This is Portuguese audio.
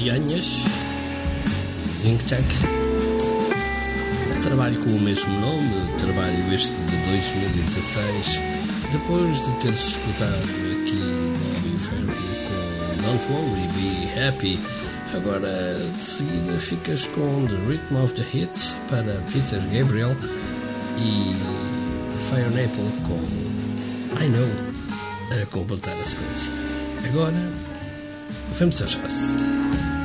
Pianhas, Zinc Tank. Trabalho com o mesmo nome, trabalho este de 2016, depois de teres escutado aqui Bobby Ferry com Don't Worry, Be Happy. Agora de seguida ficas com The Rhythm of the Hit para Peter Gabriel e Fire Apple com I Know a completar a sequência. Agora vamos ao jazz.